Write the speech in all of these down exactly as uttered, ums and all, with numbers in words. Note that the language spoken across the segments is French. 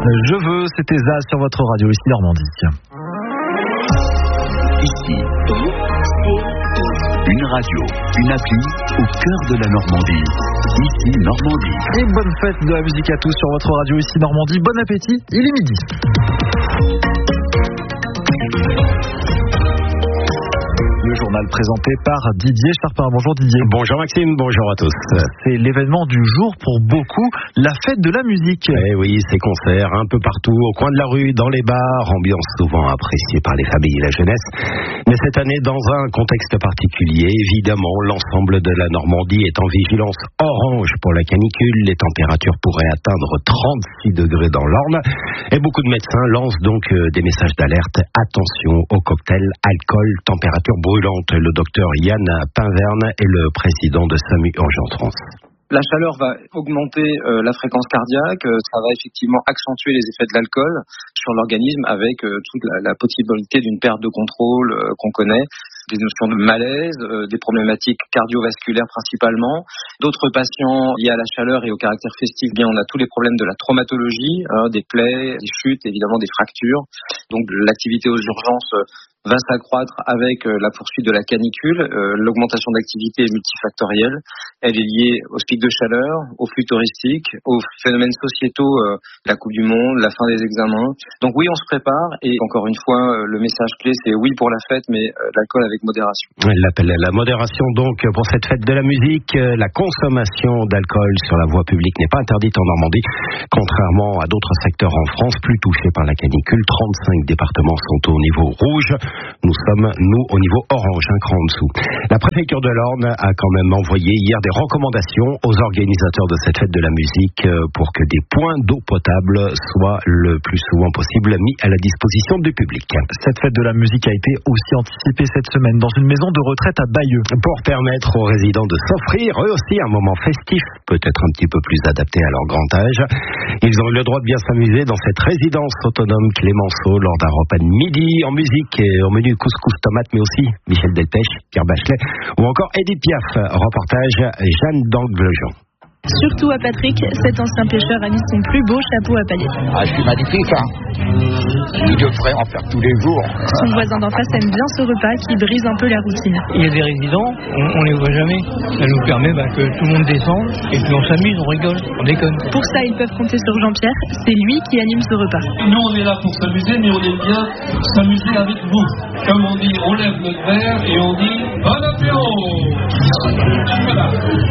Je veux, c'était Za sur votre radio, ici Normandie. Ici, une radio, une appli au cœur de la Normandie. Ici Normandie. Et bonne fête de la musique à tous sur votre radio, ici Normandie. Bon appétit, il est midi. Le journal présenté par Didier Charpin. Bonjour Didier. Bonjour Maxime, bonjour à tous. C'est l'événement du jour pour beaucoup, la fête de la musique. Eh oui, ces concerts un peu partout, au coin de la rue, dans les bars, ambiance souvent appréciée par les familles et la jeunesse. Mais cette année, dans un contexte particulier, évidemment, l'ensemble de la Normandie est en vigilance orange pour la canicule. Les températures pourraient atteindre trente-six degrés dans l'Orne. Et beaucoup de médecins lancent donc des messages d'alerte. Attention au cocktail alcool, température brûlante. Le docteur Yann Pinverne est le président de SAMU Urgence France. La chaleur va augmenter euh, la fréquence cardiaque, euh, ça va effectivement accentuer les effets de l'alcool sur l'organisme avec euh, toute la, la possibilité d'une perte de contrôle euh, qu'on connaît, des notions de malaise, euh, des problématiques cardiovasculaires principalement. D'autres patients liés à la chaleur et au caractère festif, bien on a tous les problèmes de la traumatologie, hein, des plaies, des chutes, évidemment des fractures. Donc l'activité aux urgences euh, va s'accroître avec euh, la poursuite de la canicule. Euh, l'augmentation d'activité est multifactorielle. Elle est liée aux pics de chaleur, aux flux touristiques, aux phénomènes sociétaux, euh, la Coupe du Monde, la fin des examens. Donc oui, on se prépare et encore une fois, euh, le message clé, c'est oui pour la fête, mais euh, l'alcool avec modération. L'appel à la modération donc pour cette fête de la musique. La consommation d'alcool sur la voie publique n'est pas interdite en Normandie, contrairement à d'autres secteurs en France plus touchés par la canicule. trente-cinq départements sont au niveau rouge. Nous sommes, nous, au niveau orange, un cran en dessous. La préfecture de l'Orne a quand même envoyé hier des recommandations aux organisateurs de cette fête de la musique pour que des points d'eau potable soient le plus souvent possible mis à la disposition du public. Cette fête de la musique a été aussi anticipée cette semaine dans une maison de retraite à Bayeux. Pour permettre aux résidents de s'offrir eux aussi un moment festif, peut-être un petit peu plus adapté à leur grand âge. Ils ont eu le droit de bien s'amuser dans cette résidence autonome Clémenceau lors d'un repas de midi en musique et au menu couscous tomate, mais aussi Michel Delpech, Pierre Bachelet ou encore Edith Piaf. Reportage Jeanne d'Anglejean. Surtout à Patrick, cet ancien pêcheur a mis son plus beau chapeau à paillettes. Ah, je suis magnifique, hein. Il devrait en faire tous les jours. Son voisin d'en face aime bien ce repas qui brise un peu la routine. Il y a des résidents, on, on les voit jamais. Ça nous permet bah, que tout le monde descende et puis on s'amuse, on rigole, on déconne. Pour ça, ils peuvent compter sur Jean-Pierre. C'est lui qui anime ce repas. Nous, on est là pour s'amuser, mais on aime bien s'amuser avec vous. Comme on dit, on lève notre verre et on dit bon apéro. Voilà.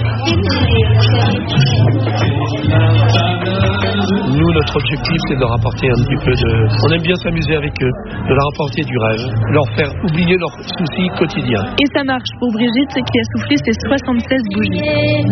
Nous, notre objectif, c'est de leur apporter un petit peu de... On aime bien s'amuser avec eux, de leur apporter du rêve, leur faire oublier leurs soucis quotidiens. Et ça marche pour Brigitte qui a soufflé ses soixante-seize bougies.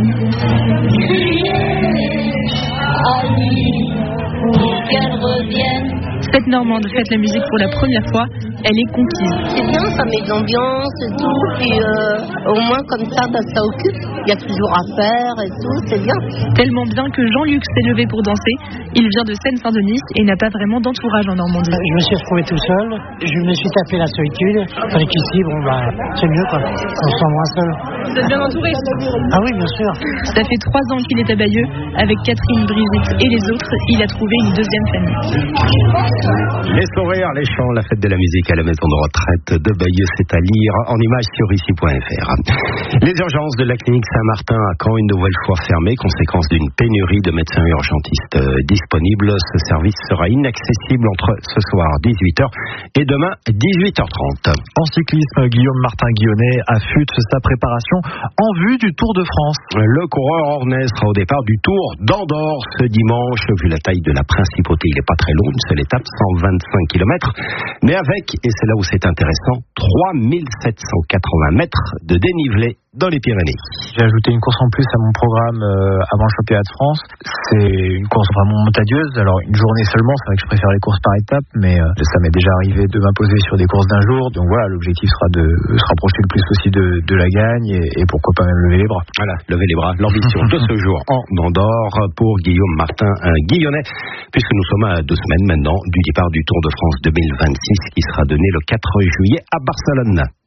Cette Normande fête la musique pour la première fois, elle est conquise. C'est bien, ça met de l'ambiance et tout, puis euh, au moins comme ça, bah, ça occupe. Il y a toujours à faire et tout, c'est bien. Tellement bien que Jean-Luc s'est levé pour danser. Il vient de Seine-Saint-Denis et n'a pas vraiment d'entourage en Normandie. Je me suis retrouvé tout seul, je me suis tapé la solitude. Tandis qu'ici, bon bah, c'est mieux quoi, on se sent moins seul. Vous êtes bien entouré? Ah oui, bien sûr. Ça fait trois ans qu'il est à Bayeux. Avec Catherine, Brigitte et les autres, il a trouvé une deuxième famille. Les sourires, les chants, la fête de la musique à la maison de retraite de Bayeux, c'est à lire en images sur ici point f r. Les urgences de la clinique Saint-Martin à Caen, une nouvelle fois fermée, conséquence d'une pénurie de médecins urgentistes disponibles. Ce service sera inaccessible entre ce soir dix-huit heures et demain dix-huit heures trente. En cyclisme, Guillaume Martin-Guillonnet affûte sa préparation en vue du Tour de France. Le coureur ornais sera au départ du Tour d'Andorre ce dimanche. Vu la taille de la principauté, il n'est pas très long, une seule étape, cent vingt-cinq kilomètres. Mais avec, et c'est là où c'est intéressant, trois mille sept cent quatre-vingts mètres de dénivelé dans les Pyrénées. J'ai ajouté une course en plus à mon programme euh, avant le championnat de France. C'est une course vraiment montagneuse. Alors une journée seulement, c'est vrai que je préfère les courses par étapes, mais euh, ça m'est déjà arrivé de m'imposer sur des courses d'un jour. Donc voilà, l'objectif sera de se rapprocher le plus aussi de, de la gagne et, et pourquoi pas même lever les bras. Voilà, lever les bras. L'ambition de ce jour en Andorre pour Guillaume Martin-Guillonnet, puisque nous sommes à deux semaines maintenant du départ du Tour de France deux mille vingt-six qui sera donné le quatre juillet à Barcelone.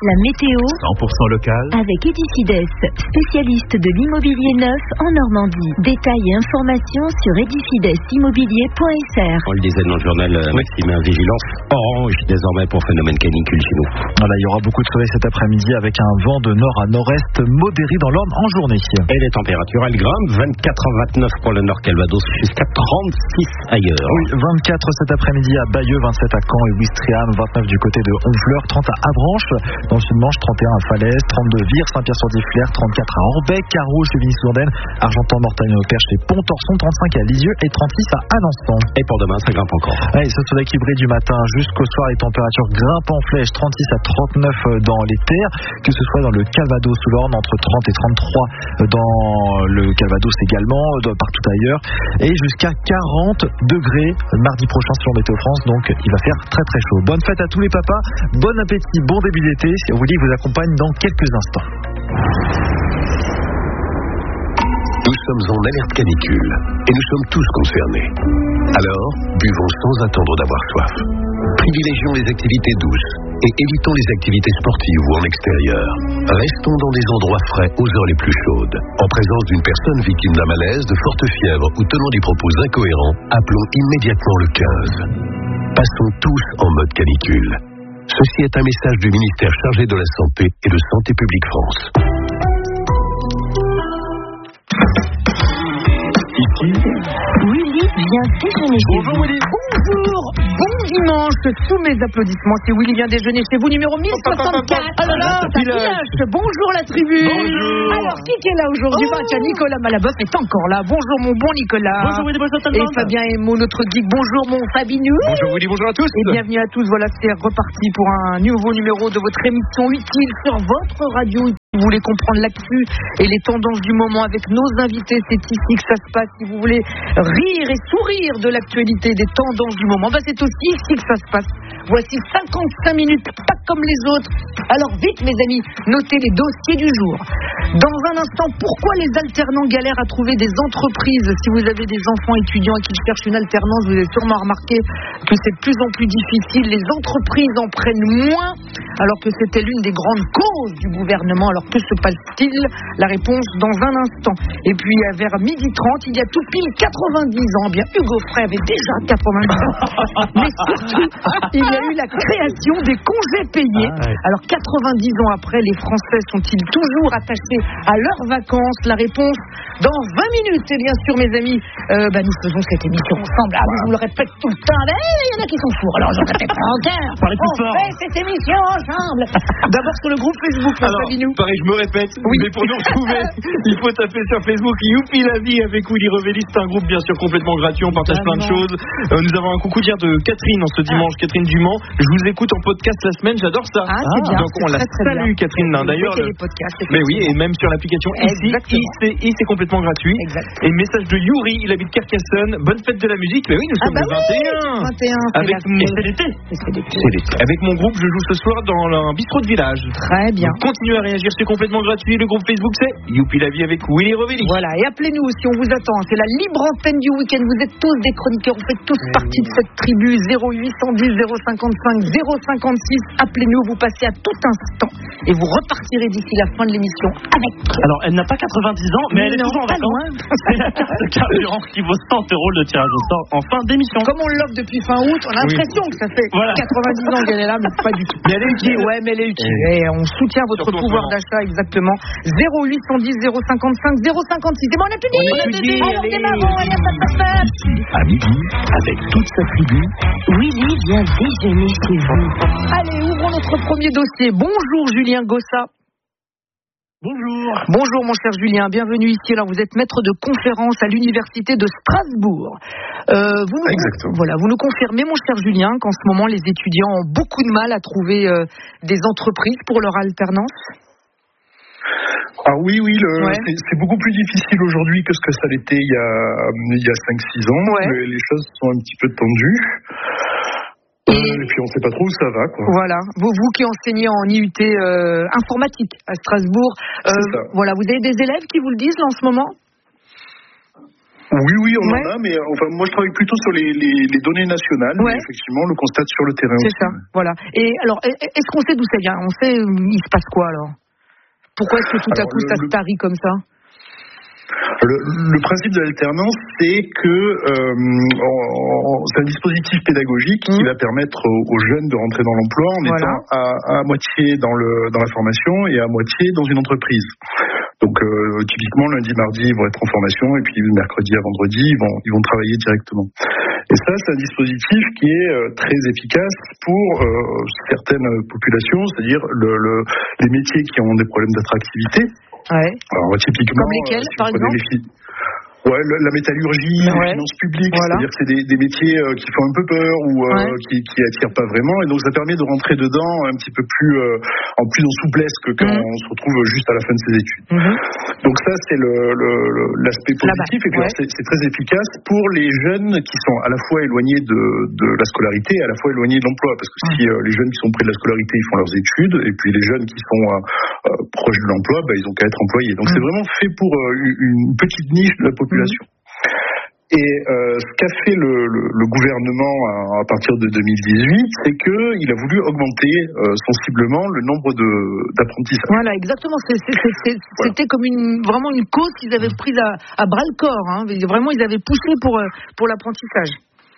La météo cent pour cent local avec Edicides, spécialiste de l'immobilier neuf en Normandie. Détails et informations sur edicides immobilier point f r. On le disait dans le journal, Maxime, vigilance orange désormais pour phénomène canicule chez nous. Voilà, il y aura beaucoup de soleil cet après-midi avec un vent de nord à nord-est modéré dans l'Orne en journée. Et les températures, elles grimpent, vingt-quatre à vingt-neuf pour le nord Calvados, jusqu'à trente-six ailleurs. Oui, vingt-quatre cet après-midi à Bayeux, vingt-sept à Caen et Ouistreham, vingt-neuf du côté de Honfleur, trente à Avranches, dans le Sud-Manche, trente et un à Falaise, trente-deux Vire, Saint-Pierre-sur-Difflers, trente-quatre à Orbec, Carreau, Chevigny-Sourdaine, Argentan, Mortagne-au-Perche et Pont-Torson, trente-cinq à Lisieux et trente-six à Alençon. Et pour demain, ça grimpe encore. Ouais, ce soleil qui brille du matin jusqu'au soir, les températures grimpent en flèche, trente-six à trente-neuf dans les terres, que ce soit dans le Calvados ou l'Orne, entre trente et trente-trois dans le Calvados également, partout ailleurs, et jusqu'à quarante degrés mardi prochain sur Météo France, donc il va faire très très chaud. Bonne fête à tous les papas, bon appétit, bon début d'été. Willy vous accompagne dans quelques instants. Nous sommes en alerte canicule et nous sommes tous concernés. Alors, buvons sans attendre d'avoir soif. Privilégions les activités douces et évitons les activités sportives ou en extérieur. Restons dans des endroits frais aux heures les plus chaudes. En présence d'une personne victime d'un malaise, de forte fièvre ou tenant des propos incohérents, appelons immédiatement le quinze. Passons tous en mode canicule. Ceci est un message du ministère chargé de la Santé et de Santé publique France. Ici, Willy vient déjeuner chez Bonjour vous. Willy. Bonjour, bon dimanche, sous mes applaudissements, c'est Willy vient déjeuner chez vous, numéro mille soixante-quatre. Oh là là, ça cloche. Bonjour la tribu. Bonjour. Alors, qui est là aujourd'hui? Oh. Bah, tiens, Nicolas Malaboff est encore là. Bonjour mon bon Nicolas. Bonjour Willy, bonjour tout le Et monde. Fabien Emo, notre geek. Bonjour mon Fabinou. Bonjour Willy, bonjour à tous. Et bienvenue à tous. Voilà, c'est reparti pour un nouveau numéro de votre émission utile sur votre radio. Si vous voulez comprendre l'actu et les tendances du moment avec nos invités, c'est ici que ça se passe. Si vous voulez rire et sourire de l'actualité, des tendances du moment, bah c'est aussi ici que ça se passe. Voici cinquante-cinq minutes, pas comme les autres. Alors vite mes amis, notez les dossiers du jour. Dans un instant, pourquoi les alternants galèrent à trouver des entreprises? Si vous avez des enfants étudiants et qui cherchent une alternance, vous avez sûrement remarqué que c'est de plus en plus difficile. Les entreprises en prennent moins, alors que c'était l'une des grandes causes du gouvernement. Alors que se passe-t-il? La réponse dans un instant. Et puis vers midi trente, il y a tout pile quatre-vingt-dix ans. Bien, Hugo Frey avait déjà quatre-vingt-dix ans. Mais surtout, il y a eu la création des congés payés. Ah ouais. Alors quatre-vingt-dix ans après, les Français sont-ils toujours attachés à leurs vacances? La réponse dans vingt minutes. Et bien sûr, mes amis, euh, bah, nous faisons cette émission ensemble. Ah, je vous le répète tout le temps. Mais il y en a qui sont fous. Alors je ne répète pas encore. On fait cette émission ensemble. D'abord sur le groupe Facebook. Alors, pareil, je me répète, oui. Mais pour nous retrouver, il faut taper sur Facebook Youpi la vie avec Willy Revelli. C'est un groupe bien sûr complètement gratuit, on partage plein de choses. Euh, nous avons un coucou dire de Catherine en ce dimanche, ah. Catherine Dumont. Je vous écoute en podcast la semaine, j'adore ça. Ah, c'est bien. Donc on la salue Catherine là, d'ailleurs. Le... Mais oui, et même sur l'application ici, ici c'est complètement gratuit. Exact. Et message de Yuri, il habite Carcassonne. Bonne fête de la musique. Mais oui, nous sommes ah bah le vingt et un. Oui, vingt et un avec la... mon... C'est l'été. C'est l'été. Avec mon groupe, je joue ce soir dans un bistrot de village. Très bien. Donc, continuez à réagir, c'est complètement gratuit. Le groupe Facebook, c'est Youpi la vie avec Willy Revelli. Voilà, et appelez-nous si on vous attend. C'est la libre antenne du week-end. Vous êtes tous des chroniqueurs, vous faites tous mmh. partie de cette tribu. Zéro huit cent dix, zéro cinquante-cinq, zéro cinquante-six. Appelez-nous, vous passez à tout instant et vous repartirez d'ici la fin de l'émission avec. Alors, elle n'a pas quatre-vingt-dix ans, mais, mais elle est toujours en vacances. C'est la carte carburant qui vaut cent euros le tirage au sort en fin d'émission. Comme on l'offre depuis fin août, on a l'impression oui. que ça fait voilà. quatre-vingt-dix ans qu'elle est là, mais pas du tout. Mais elle est utile. Ouais, mais elle est utile. Et on soutient votre Surtout pouvoir d'achat, exactement. Zéro huit cent dix, zéro cinquante-cinq, zéro cinquante-six. C'est bon, on a tout dit. On a tout dit. Alors, démarrons. Allez, hop, hop, hop. Ici, à midi, avec toute sa tribu, Willy vient déjeuner chez vous. Allez, ouvrons notre premier dossier. Bonjour, Julien Gossa. Bonjour. Bonjour mon cher Julien, bienvenue ici. Alors vous êtes maître de conférence à l'université de Strasbourg. Euh, vous, nous, Exactement. Voilà, vous nous confirmez mon cher Julien qu'en ce moment les étudiants ont beaucoup de mal à trouver euh, des entreprises pour leur alternance? Ah oui, oui, le, ouais. c'est, c'est beaucoup plus difficile aujourd'hui que ce que ça l'était il y a, il y a cinq six ans. Ouais. Les, les choses sont un petit peu tendues. Et, et puis on ne sait pas trop où ça va, quoi. Voilà, vous, vous qui enseignez en I U T euh, informatique à Strasbourg, euh, voilà, vous avez des élèves qui vous le disent là, en ce moment? Oui, oui, on ouais. en a, mais enfin, moi je travaille plutôt sur les, les, les données nationales, ouais. mais effectivement, on le constate sur le terrain. C'est aussi. ça, voilà. Et alors, est-ce qu'on sait d'où ça vient? On sait, il se passe quoi alors? Pourquoi est-ce que tout alors, à coup le, ça se tarit comme ça? Le, le principe de l'alternance, c'est que euh, on, c'est un dispositif pédagogique mmh. qui va permettre aux, aux jeunes de rentrer dans l'emploi en voilà. étant à, à moitié dans, le, dans la formation et à moitié dans une entreprise. Donc euh, typiquement lundi, mardi, ils vont être en formation et puis mercredi à vendredi, ils vont, ils vont travailler directement. Et ça, c'est un dispositif qui est euh, très efficace pour euh, certaines populations, c'est-à-dire le, le, les métiers qui ont des problèmes d'attractivité. Ouais. Alors typiquement, comme lesquels, si par exemple les, ouais, la, la métallurgie, ouais. les finances publiques, voilà. c'est-à-dire que c'est des, des métiers euh, qui font un peu peur ou euh, ouais. qui, qui attirent pas vraiment, et donc ça permet de rentrer dedans un petit peu plus, euh, en plus en souplesse que quand mmh. on se retrouve juste à la fin de ses études. Mmh. Donc ça c'est le, le, le, l'aspect positif, et puis ouais. c'est, c'est très efficace pour les jeunes qui sont à la fois éloignés de, de la scolarité et à la fois éloignés de l'emploi, parce que mmh. si euh, les jeunes qui sont près de la scolarité ils font leurs études, et puis les jeunes qui sont euh, euh, proches de l'emploi, bah, ils ont qu'à être employés. Donc mmh. c'est vraiment fait pour euh, une petite niche de la population. Mmh. Et euh, ce qu'a fait le, le, le gouvernement à, à partir de deux mille dix-huit, c'est qu'il a voulu augmenter euh, sensiblement le nombre de, d'apprentissages. Voilà, exactement. C'est, c'est, c'est, c'est, voilà. C'était comme une, vraiment une cause qu'ils avaient prise à, à bras le corps. Hein. Vraiment, ils avaient poussé pour, pour l'apprentissage.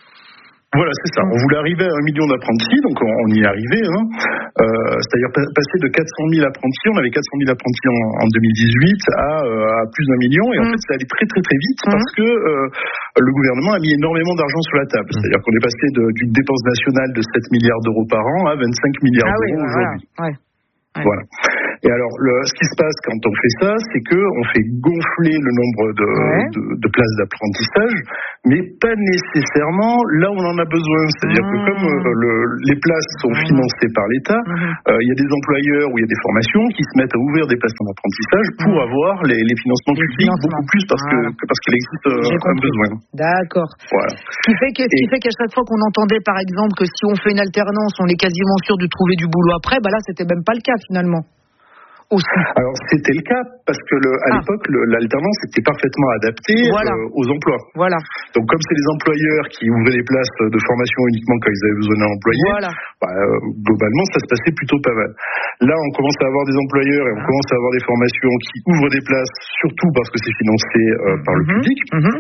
Voilà, c'est ça. On voulait arriver à un million d'apprentis, donc on, on y est arrivé. Hein. Euh, c'est-à-dire passer de quatre cent mille apprentis, on avait quatre cent mille apprentis en, en deux mille dix-huit à, euh, à plus d'un million, et mmh. en fait ça allait très très très vite mmh. parce que euh, le gouvernement a mis énormément d'argent sur la table. C'est-à-dire qu'on est passé de, d'une dépense nationale de sept milliards d'euros par an à vingt-cinq milliards ah d'euros oui, aujourd'hui. Voilà. Ouais. Ouais. Voilà. Et alors, le, ce qui se passe quand on fait ça, c'est que on fait gonfler le nombre de, ouais. de, de places d'apprentissage, mais pas nécessairement là où on en a besoin. C'est-à-dire mmh. que comme euh, le, les places sont mmh. financées par l'État, il mmh. euh, y a des employeurs où il y a des formations qui se mettent à ouvrir des places d'apprentissage pour mmh. avoir les, les financements les publics financements. beaucoup plus parce voilà. que, que parce qu'il existe euh, un besoin. D'accord. Voilà. Ce qui fait que, ce qui fait qu'à chaque fois qu'on entendait, par exemple, que si on fait une alternance, on est quasiment sûr de trouver du boulot après, bah là, c'était même pas le cas finalement. Aussi. Alors c'était le cas parce que le, à ah. l'époque le, l'alternance était parfaitement adaptée voilà. euh, aux emplois. Voilà. Donc comme c'est les employeurs qui ouvraient des places de formation uniquement quand ils avaient besoin d'un employé, voilà. bah, euh, globalement ça se passait plutôt pas mal. Là on commence à avoir des employeurs et on ah. commence à avoir des formations qui ouvrent des places surtout parce que c'est financé euh, par mm-hmm. le public. Mm-hmm.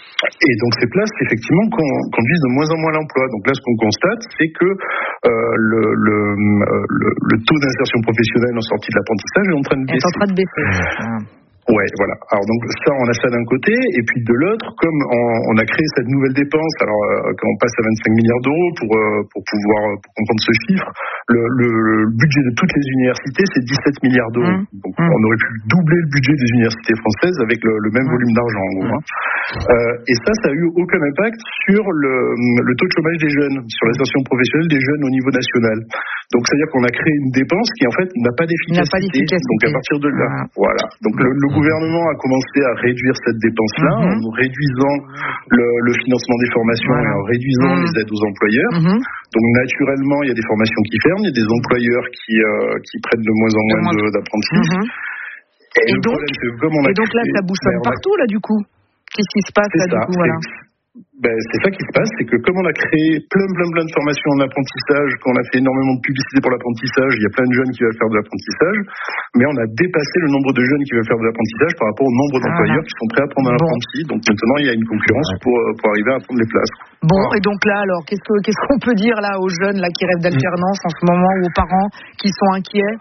Et donc ces places, effectivement, conduisent de moins en moins à l'emploi. Donc là, ce qu'on constate, c'est que euh, le, le, le, le taux d'insertion professionnelle en sortie de l'apprentissage est en train de baisser. Est en train de baisser. Ah. Ouais, voilà. Alors donc ça, on a ça d'un côté, et puis de l'autre, comme on, on a créé cette nouvelle dépense, alors euh, quand on passe à vingt-cinq milliards d'euros pour euh, pour pouvoir pour comprendre ce chiffre, le, le, le budget de toutes les universités c'est dix-sept milliards d'euros. Mmh. Donc mmh. on aurait pu doubler le budget des universités françaises avec le, le même mmh. volume d'argent en gros. Mmh. Hein. Euh, et ça, ça a eu aucun impact sur le, le taux de chômage des jeunes, sur l'insertion professionnelle des jeunes au niveau national. Donc c'est-à-dire qu'on a créé une dépense qui en fait n'a pas d'efficacité. N'a pas d'efficacité. Donc à partir de là, ah. voilà. Donc le, le gouvernement a commencé à réduire cette dépense-là mm-hmm. en réduisant le, le financement des formations voilà. et en réduisant mm-hmm. les aides aux employeurs. Mm-hmm. Donc naturellement, il y a des formations qui ferment, il y a des employeurs qui euh, qui prennent de moins en moins de, d'apprentis. Mm-hmm. Et, et, donc, problème, comme on a et donc là, ça boussonne ben, partout là du coup. Qu'est-ce qui se passe là ça, du coup voilà. Ben, c'est ça qui se passe, c'est que comme on a créé plein plein plein de formations en apprentissage, qu'on a fait énormément de publicité pour l'apprentissage, il y a plein de jeunes qui veulent faire de l'apprentissage, mais on a dépassé le nombre de jeunes qui veulent faire de l'apprentissage par rapport au nombre d'employeurs ah, qui sont prêts à prendre un bon. apprenti. Donc maintenant il y a une concurrence pour, pour arriver à prendre les places. Bon, voilà. Et donc là alors, qu'est-ce, que, qu'est-ce qu'on peut dire là aux jeunes là qui rêvent d'alternance mmh. en ce moment, ou aux parents qui sont inquiets?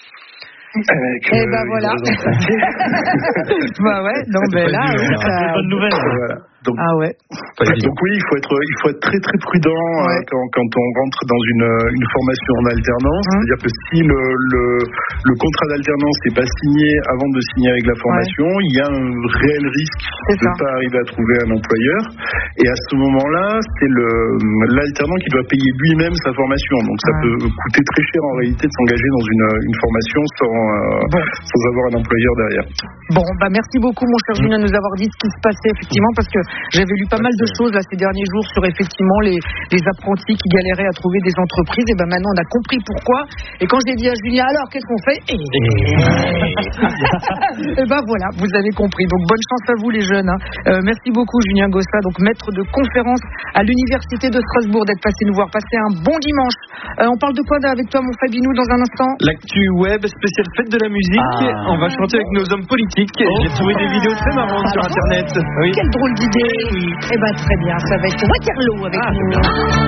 Eh ben, eh ben voilà. Bah ouais, non mais là, oui, ça... c'est une bonne nouvelle. Voilà. Donc, ah ouais. Donc oui, il faut être, il faut être très très prudent ouais. euh, quand, quand on rentre dans une, une formation en alternance. Mmh. C'est-à-dire que si le, le, le contrat d'alternance n'est pas signé avant de signer avec la formation, ouais. il y a un réel risque c'est de ne pas arriver à trouver un employeur. Et à ce moment-là, c'est le, l'alternant qui doit payer lui-même sa formation. Donc ça ouais. peut coûter très cher en réalité de s'engager dans une, une formation sans, euh, bon. sans avoir un employeur derrière. Bon, bah merci beaucoup mon cher Julien de nous avoir dit ce qui se passait effectivement, parce que J'avais lu pas mal de choses là ces derniers jours sur effectivement les, les apprentis qui galéraient à trouver des entreprises. Et ben maintenant on a compris pourquoi. Et quand j'ai dit à Julien, alors qu'est-ce qu'on fait? Et, et ben voilà, vous avez compris. Donc bonne chance à vous les jeunes. Hein. Euh, merci beaucoup Julien Gossa, donc maître de conférence à l'université de Strasbourg, d'être passé nous voir. Passer un bon dimanche. Euh, on parle de quoi avec toi, mon Fabinou, dans un instant? L'actu web spéciale fête de la musique. Ah. On va chanter avec nos hommes politiques. Oh. J'ai trouvé des vidéos très marrantes sur internet. Oui. Quelle drôle d'idée. Oui. Eh ben très bien, ça va être Waterloo avec ah, nous.